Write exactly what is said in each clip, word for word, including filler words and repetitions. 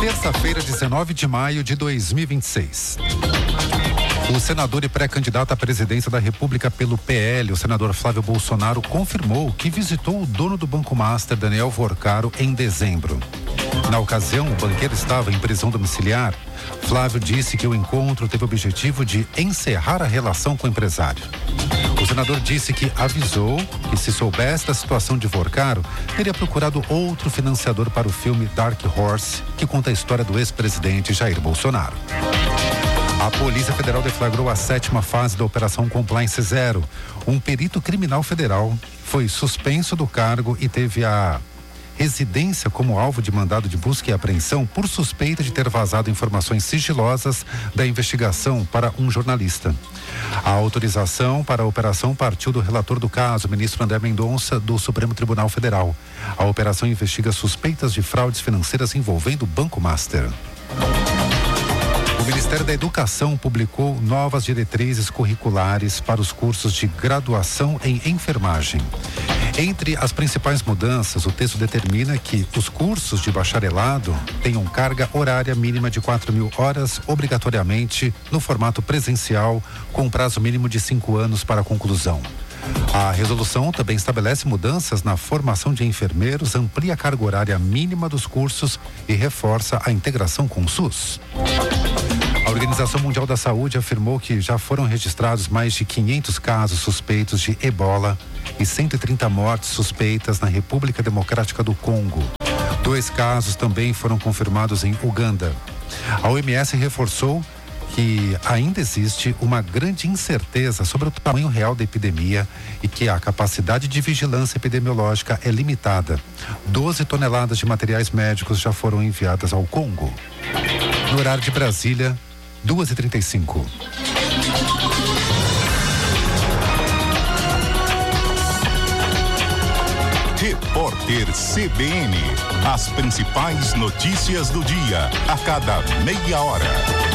Terça-feira, dezenove de maio de dois mil e vinte e seis. O senador e pré-candidato à presidência da República pelo P L, o senador Flávio Bolsonaro, confirmou que visitou o dono do Banco Master, Daniel Vorcaro, em dezembro. Na ocasião, o banqueiro estava em prisão domiciliar. Flávio disse que o encontro teve o objetivo de encerrar a relação com o empresário. O senador disse que avisou que, se soubesse da situação de Vorcaro, teria procurado outro financiador para o filme Dark Horse, que conta a história do ex-presidente Jair Bolsonaro. A Polícia Federal deflagrou a sétima fase da Operação Compliance Zero. Um perito criminal federal foi suspenso do cargo e teve a residência como alvo de mandado de busca e apreensão por suspeita de ter vazado informações sigilosas da investigação para um jornalista. A autorização para a operação partiu do relator do caso, ministro André Mendonça, do Supremo Tribunal Federal. A operação investiga suspeitas de fraudes financeiras envolvendo o Banco Master. O Ministério da Educação publicou novas diretrizes curriculares para os cursos de graduação em enfermagem. Entre as principais mudanças, o texto determina que os cursos de bacharelado tenham carga horária mínima de quatro mil horas, obrigatoriamente no formato presencial, com prazo mínimo de cinco anos para a conclusão. A resolução também estabelece mudanças na formação de enfermeiros, amplia a carga horária mínima dos cursos e reforça a integração com o SUS. A Organização Mundial da Saúde afirmou que já foram registrados mais de quinhentos casos suspeitos de ebola e cento e trinta mortes suspeitas na República Democrática do Congo. Dois casos também foram confirmados em Uganda. A O M S reforçou que ainda existe uma grande incerteza sobre o tamanho real da epidemia e que a capacidade de vigilância epidemiológica é limitada. doze toneladas de materiais médicos já foram enviadas ao Congo. No horário de Brasília, duas e trinta e cinco. Repórter C B N. As principais notícias do dia, a cada meia hora.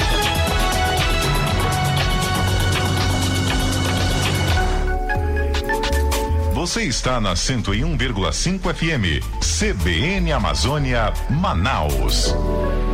Você está na cento e um vírgula cinco F M. C B N Amazônia, Manaus.